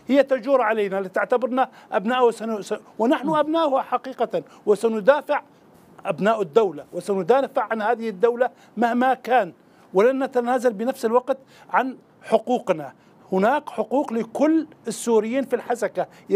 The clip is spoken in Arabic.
هي تجور علينا لتعتبرنا أبناء ونحن أبناؤها حقيقة، وسندافع أبناء الدولة وسندافع عن هذه الدولة مهما كان، ولن نتنازل بنفس الوقت عن حقوقنا. هناك حقوق لكل السوريين في الحسكة.